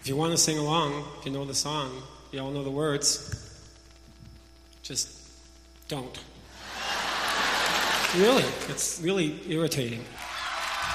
If you want to sing along, if you know the song, you all know the words, just don't. Really, it's really irritating.